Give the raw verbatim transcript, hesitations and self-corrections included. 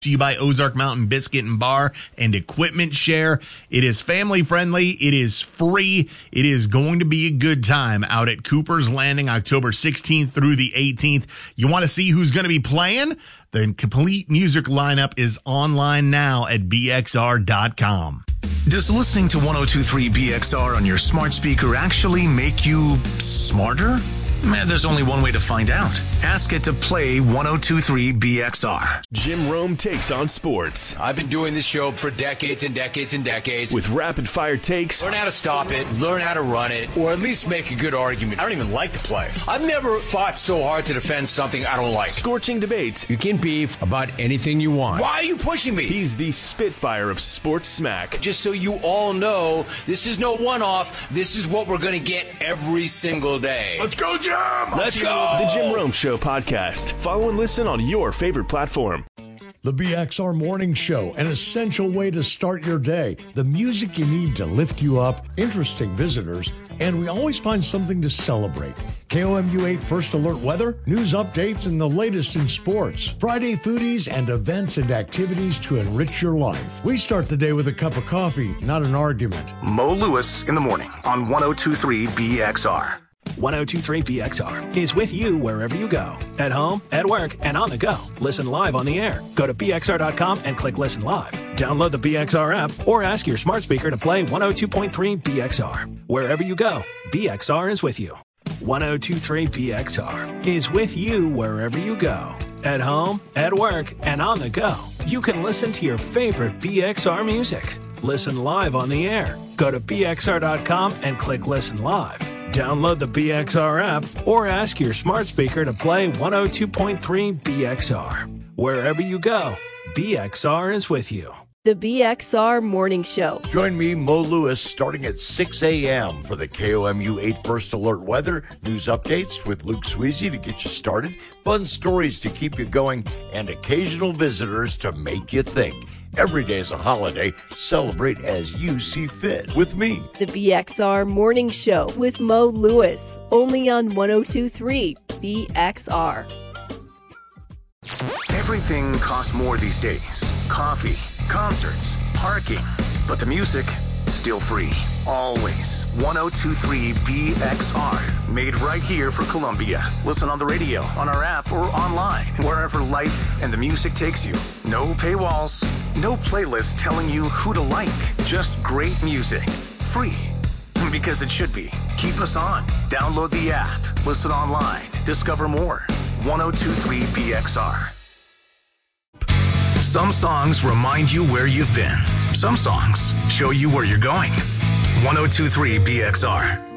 To you by Ozark Mountain Biscuit and Bar and Equipment Share. It is family friendly. It is free. It is going to be a good time out at Cooper's Landing, October sixteenth through the eighteenth. You want to see who's going to be playing? The complete music lineup is online now at B X R dot com. Does listening to one oh two point three B X R on your smart speaker actually make you smarter? Man, there's only one way to find out. Ask it to play one oh two point three B X R. Jim Rome takes on sports. I've been doing this show for decades and decades and decades. With rapid-fire takes. Learn how to stop it, learn how to run it, or at least make a good argument. I don't even like to play. I've never fought so hard to defend something I don't like. Scorching debates. You can beef about anything you want. Why are you pushing me? He's the Spitfire of sports smack. Just so you all know, this is no one-off. This is what we're going to get every single day. Let's go, Jim! Let's go! The Jim Rome Show podcast. Follow and listen on your favorite platform. The B X R Morning Show, an essential way to start your day. The music you need to lift you up, interesting visitors, and we always find something to celebrate. K O M U eight First Alert weather, news updates, and the latest in sports. Friday foodies and events and activities to enrich your life. We start the day with a cup of coffee, not an argument. Mo Lewis in the morning on one oh two point three B X R. one oh two point three B X R is with you wherever you go. At home, at work, and on the go. Listen live on the air. Go to B X R dot com and click Listen Live. Download the B X R app or ask your smart speaker to play one oh two point three B X R. Wherever you go, B X R is with you. one oh two point three B X R is with you wherever you go. At home, at work, and on the go. You can listen to your favorite B X R music. Listen live on the air. Go to B X R dot com and click Listen Live. Download the B X R app or ask your smart speaker to play one oh two point three B X R. Wherever you go, B X R is with you. The B X R Morning Show. Join me, Mo Lewis, starting at six a.m. for the K O M U eight First Alert weather, news updates with Luke Sweezy to get you started, fun stories to keep you going, and occasional visitors to make you think. Every day is a holiday. Celebrate as you see fit with me. The B X R Morning Show with Mo Lewis. Only on one oh two point three B X R. Everything costs more these days. Coffee, concerts, parking. But the music, still free. Always. one oh two point three B X R. Made right here for Columbia. Listen on the radio, on our app, or online. Wherever life and the music takes you. No paywalls. No playlist telling you who to like. Just great music. Free. Because it should be. Keep us on. Download the app. Listen online. Discover more. one oh two point three B X R. Some songs remind you where you've been. Some songs show you where you're going. one oh two point three B X R.